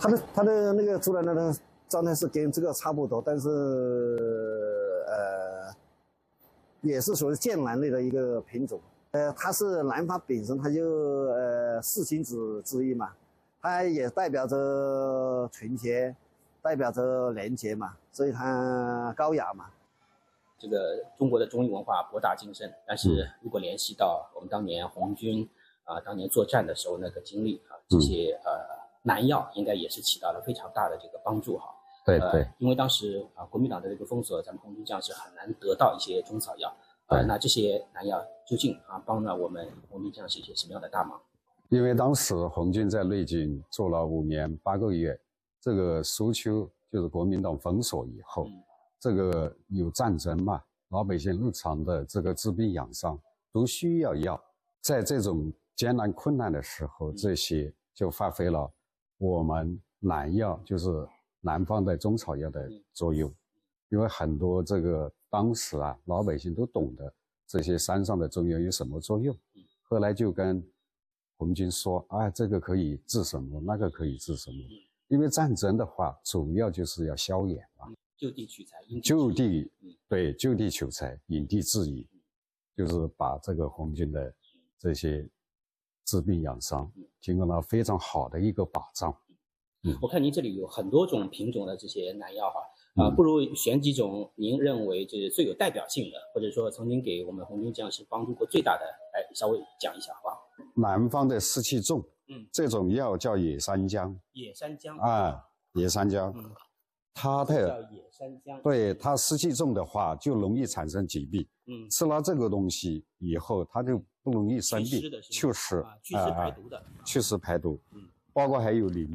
它的那个出来的状态是跟这个差不多，但是也是属于剑兰类的一个品种。它是兰花本身，它就四亲子之一嘛，它也代表着纯洁，代表着廉洁嘛，所以它高雅嘛。 这个中国的中医文化博大精深，但是如果联系到我们当年红军当年作战的时候那个经历这些南药应该也是起到了非常大的这个帮助哈。 对对， 因为当时国民党的这个封锁，咱们红军将士很难得到一些中草药。那这些南药究竟帮了我们红军将士一些什么样的大忙？ 因为当时红军在内境做了5年8个月，这个苏秋就是国民党封锁以后，这个有战争嘛，老百姓日常的这个治病养伤都需要药，在这种艰难困难的时候，这些就发挥了我们南药，就是南方的中草药的作用。因为很多这个当时老百姓都懂得这些山上的中药有什么作用，后来就跟红军说这个可以治什么，那个可以治什么。因为战争的话主要就是要消炎嘛， 就地取材， 就地取材，因地制宜，就是把这个红军的这些治病养伤提供了非常好的一个保障。 我看您这里有很多种品种的这些南药不如选几种您认为就是最有代表性的，或者说曾经给我们红军将士帮助过最大的，来稍微讲一下好吧？ 南方的湿气重，这种药叫野山姜。 野山姜野山姜，它的叫野山姜， 对，它湿气重的话就容易产生疾病。吃了这个东西以后，它就不容易生病，祛湿排毒的，祛湿排毒，包括还有淋